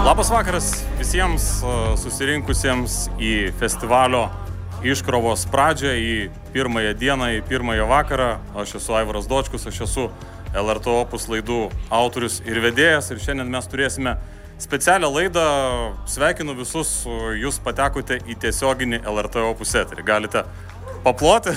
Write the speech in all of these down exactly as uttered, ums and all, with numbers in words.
Labas vakaras visiems susirinkusiems į festivalio iškrovos pradžią, į pirmąją dieną, į pirmąją vakarą. Aš esu Aivaras Dočkus, aš esu L R T Opus laidų autorius ir vedėjas ir šiandien mes turėsime specialią laidą. Sveikinu visus, jūs patekote į tiesioginį L R T Opus eterį. Galite paploti.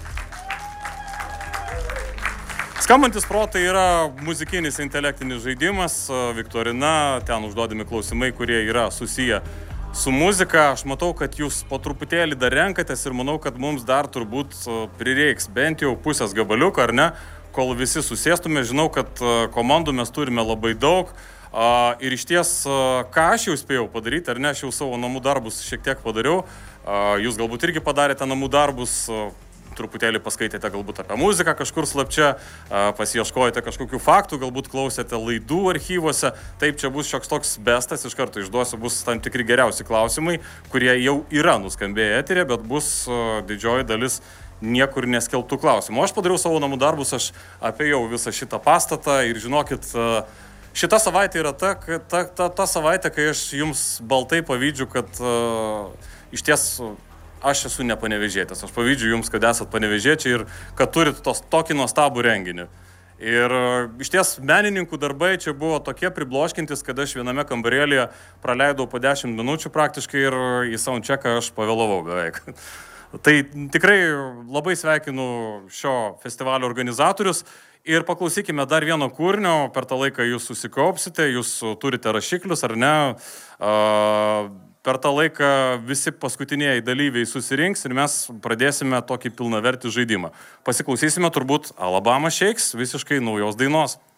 Skambantis protai yra muzikinis intelektinis žaidimas, viktorina, ten užduodami klausimai, kurie yra susiję su muzika. Aš matau, kad jūs po truputėlį dar renkatės ir manau, kad mums dar turbūt prireiks bent jau pusės gabaliuką, ar ne, kol visi susėstume. Žinau, kad komandų mes turime labai daug ir iš ties, ką aš jau spėjau padaryti, ar ne, aš jau savo namų darbus šiek tiek padariau. Jūs galbūt irgi padarėte namų darbus, truputėlį paskaitėte galbūt apie muziką kažkur slapčia, pasiieškojate kažkokių faktų, galbūt klausėte laidų archyvuose. Taip, čia bus šioks toks bestas, iš karto išduosiu, bus tam tikri geriausi klausimai, kurie jau yra nuskambėję eterė, bet bus didžioji dalis niekur neskelbtų klausimų. Aš padariau savo namų darbus, aš apėjau visą šitą pastatą ir žinokit, šita savaitė yra ta, ta, ta, ta savaitė, kai aš jums baltai pavydžiu, kad uh, iš ties aš esu ne panevėžietis. Aš pavydžiu jums, kad esat panevėžiečiai ir kad turit tos tokį nuostabų renginį. Ir iš ties menininkų darbai čia buvo tokie pribloškintis, kad aš viename kambarėlyje praleidau po dešimt minučių praktiškai ir į soundchecką aš pavėlavau beveik. Tai tikrai labai sveikinu šio festivalio organizatorius ir paklausykime dar vieno kūrinio. Per tą laiką jūs susikaupsite, jūs turite rašiklius ar ne. Uh, Per tą laiką visi paskutiniai dalyviai susirinks ir mes pradėsime tokį pilnavertį žaidimą. Pasiklausysime turbūt Alabama Shakes, visiškai naujos dainos.